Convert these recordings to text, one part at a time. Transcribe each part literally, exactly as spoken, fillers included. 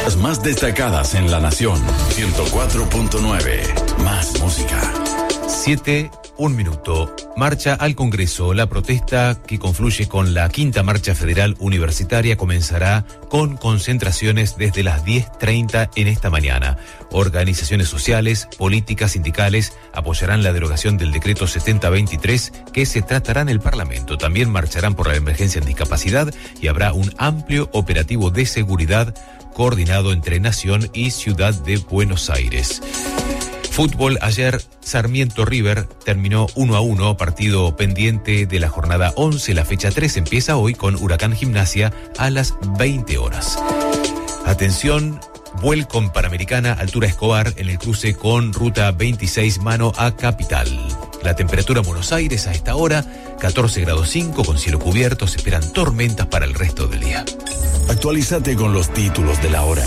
Las más destacadas en La Nación. ciento cuatro punto nueve. Más música. Siete, un minuto. Marcha al Congreso. La protesta, que confluye con la quinta marcha federal universitaria, comenzará con concentraciones desde las diez treinta en esta mañana. Organizaciones sociales, políticas, sindicales apoyarán la derogación del decreto setenta veintitrés que se tratará en el Parlamento. También marcharán por la emergencia en discapacidad y habrá un amplio operativo de seguridad coordinado entre Nación y Ciudad de Buenos Aires. Fútbol, ayer Sarmiento River terminó uno a uno, partido pendiente de la jornada once. La fecha tres empieza hoy con Huracán Gimnasia a las veinte horas. Atención, vuelco en Panamericana, altura Escobar, en el cruce con Ruta veintiséis, mano a Capital. La temperatura en Buenos Aires a esta hora, catorce grados cinco, con cielo cubierto. Se esperan tormentas para el resto del día. Actualízate con los títulos de la hora.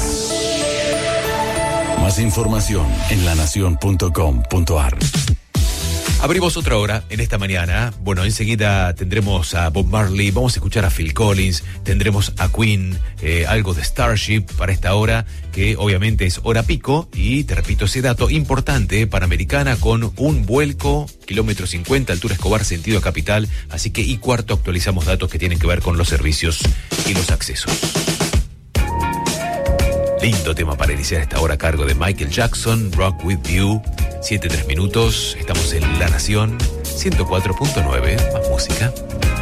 Más información en lanación punto com punto a r. Abrimos otra hora en esta mañana. Bueno, enseguida tendremos a Bob Marley, vamos a escuchar a Phil Collins, tendremos a Queen, eh, algo de Starship para esta hora, que obviamente es hora pico. Y te repito ese dato importante, Panamericana con un vuelco, kilómetro cincuenta, altura Escobar, sentido Capital. Así que y cuarto actualizamos datos que tienen que ver con los servicios y los accesos. Lindo tema para iniciar esta hora a cargo de Michael Jackson, Rock With You. Siete, tres minutos, estamos en La Nación, ciento cuatro punto nueve, más música.